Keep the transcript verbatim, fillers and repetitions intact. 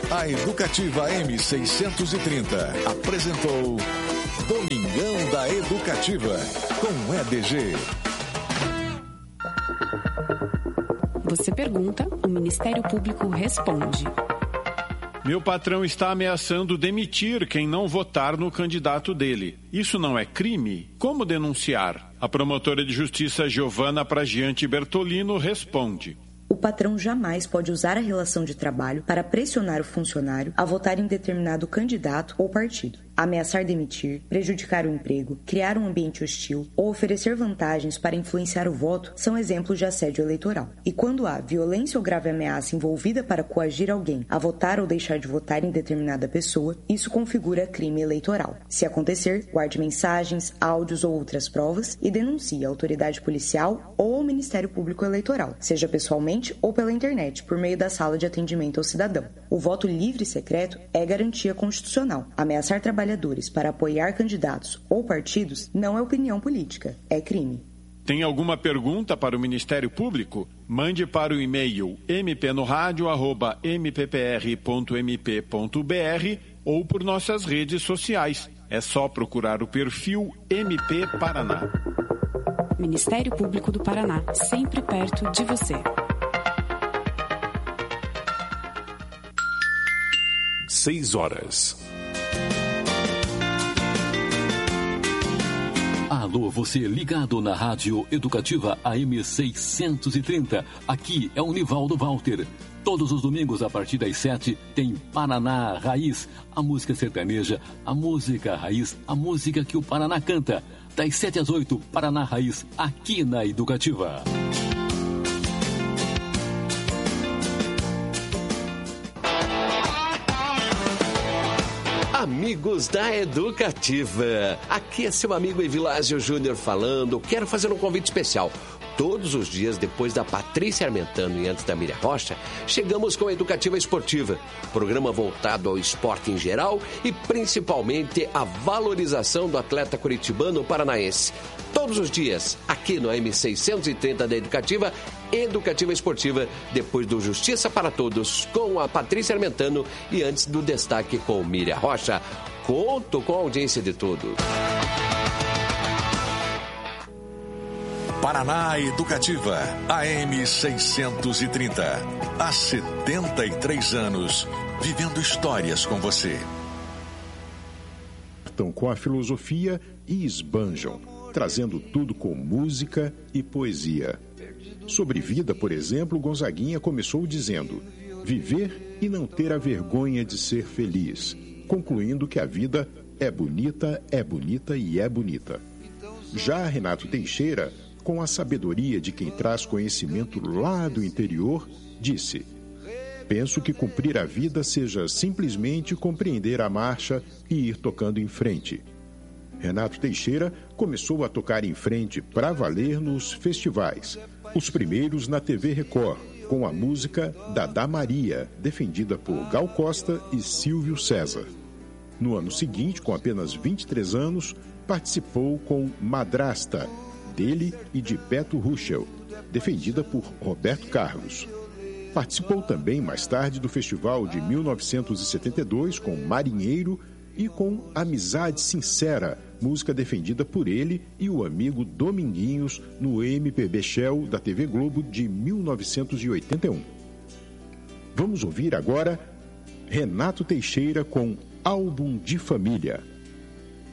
A Educativa M seiscentos e trinta apresentou Domingão da Educativa, com E D G. Você pergunta, o Ministério Público responde. Meu patrão está ameaçando demitir quem não votar no candidato dele. Isso não é crime? Como denunciar? A promotora de justiça Giovana Pragiante Bertolino responde. O patrão jamais pode usar a relação de trabalho para pressionar o funcionário a votar em determinado candidato ou partido. Ameaçar demitir, prejudicar o emprego, criar um ambiente hostil ou oferecer vantagens para influenciar o voto são exemplos de assédio eleitoral. E quando há violência ou grave ameaça envolvida para coagir alguém a votar ou deixar de votar em determinada pessoa, isso configura crime eleitoral. Se acontecer, guarde mensagens, áudios ou outras provas e denuncie a autoridade policial ou ao Ministério Público Eleitoral, seja pessoalmente ou pela internet, por meio da sala de atendimento ao cidadão. O voto livre e secreto é garantia constitucional. Ameaçar trabalhadores para apoiar candidatos ou partidos não é opinião política, é crime. Tem alguma pergunta para o Ministério Público? Mande para o e-mail m p no rádio arroba m p p r ponto m p ponto b r ou por nossas redes sociais. É só procurar o perfil M P Paraná. Ministério Público do Paraná, sempre perto de você. Seis horas. Alô, você ligado na Rádio Educativa A M seiscentos e trinta. Aqui é o Nivaldo Walter. Todos os domingos, a partir das sete, tem Paraná Raiz, a música sertaneja, a música raiz, a música que o Paraná canta. Das sete às oito, Paraná Raiz, aqui na Educativa. Amigos da Educativa, aqui é seu amigo Evilásio Júnior falando. Quero fazer um convite especial. Todos os dias, depois da Patrícia Armentano e antes da Miriam Rocha, chegamos com a Educativa Esportiva, programa voltado ao esporte em geral e principalmente a valorização do atleta curitibano paranaense. Todos os dias, aqui no A M seiscentos e trinta da Educativa, Educativa Esportiva, depois do Justiça para Todos, com a Patrícia Armentano e antes do Destaque com Miriam Rocha. Conto com a audiência de todos. Paraná Educativa, A M seiscentos e trinta. Há setenta e três anos, vivendo histórias com você. Estão com a filosofia e esbanjam, trazendo tudo com música e poesia. Sobre vida, por exemplo, Gonzaguinha começou dizendo: viver e não ter a vergonha de ser feliz, concluindo que a vida é bonita, é bonita e é bonita. Já Renato Teixeira, com a sabedoria de quem traz conhecimento lá do interior, disse: penso que cumprir a vida seja simplesmente compreender a marcha e ir tocando em frente. Renato Teixeira começou a tocar em frente para valer nos festivais, os primeiros na T V Record, com a música Dadá Maria, defendida por Gal Costa e Silvio César. No ano seguinte, com apenas vinte e três anos, participou com Madrasta, dele e de Beto Ruschel, defendida por Roberto Carlos. Participou também, mais tarde, do festival de mil novecentos e setenta e dois com Marinheiro e com Amizade Sincera, música defendida por ele e o amigo Dominguinhos no M P B Shell da T V Globo de mil novecentos e oitenta e um. Vamos ouvir agora Renato Teixeira com Álbum de Família.